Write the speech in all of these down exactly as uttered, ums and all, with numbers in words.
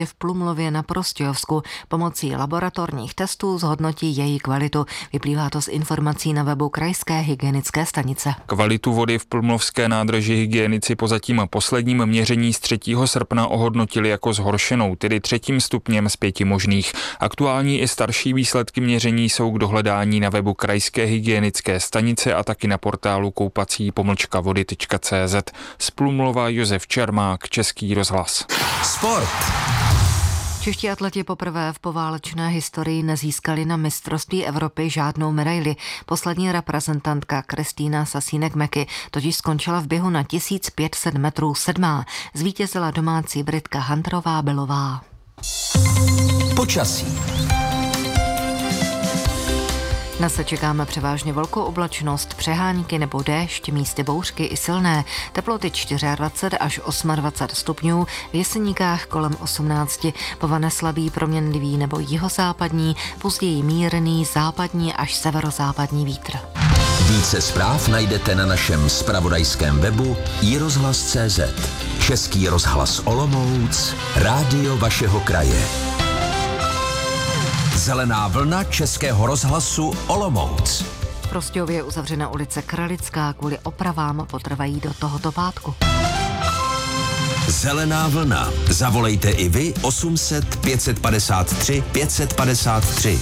v Plumlově na Prostějovsku. Pomocí laboratorních testů zhodnotí její kvalitu. Vyplývá to z informací na webu krajské hygienické stanice. Kvalitu vody v plumlovské nádrži hygienici po zatím posledním měření z třetího srpna ohodnotili jako zhoršenou, tedy třetím stupněm z pěti možných. Aktuální i starší výsledky měření jsou k dohledání na webu krajské hygienické stanice a taky na portálu koupací pomlčka vody tečka cé zet. Z Plumlova Josef Čermák, Český rozhlas. Sport. Čeští atleti poprvé v poválečné historii nezískali na mistrovství Evropy žádnou medaili. Poslední reprezentantka Kristýna Sasínek-Meky totiž skončila v běhu na tisíc pět set metrů sedmá. Zvítězila domácí Britka Hunterová Belová. Počasí. Dnes se čekáme převážně velkou oblačnost, přehánky nebo déšť, místy bouřky i silné, teploty dvacet čtyři až dvacet osm stupňů, v Jeseníkách kolem osmnáct, povane slabý proměnlivý nebo jihozápadní, později mírný západní až severozápadní vítr. Více zpráv najdete na našem zpravodajském webu i rozhlas tečka cé zet. Český rozhlas Olomouc, rádio vašeho kraje. Zelená vlna Českého rozhlasu Olomouc. V Prostějově je uzavřena ulice Kralická, kvůli opravám potrvají do tohoto pátku. Zelená vlna. Zavolejte i vy osm set pět set padesát tři pět set padesát tři.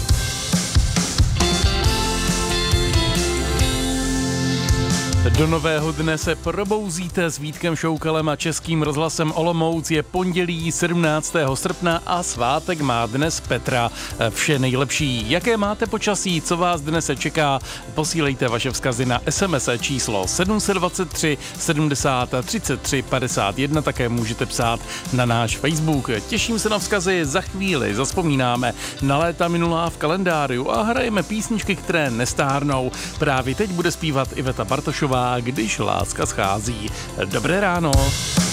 Do nového dne se probouzíte s Vítkem Šoukalem a Českým rozhlasem Olomouc. Je pondělí sedmnáctého srpna a svátek má dnes Petra. Vše nejlepší. Jaké máte počasí, co vás dnes čeká? Posílejte vaše vzkazy na es em es číslo sedm set dvacet tři sedmdesát třicet tři padesát jedna. Také můžete psát na náš Facebook. Těším se na vzkazy, za chvíli zazpomínáme na léta minulá v kalendáriu a hrajeme písničky, které nestárnou. Právě teď bude zpívat Iveta Bartošová, Když láska schází. Dobré ráno.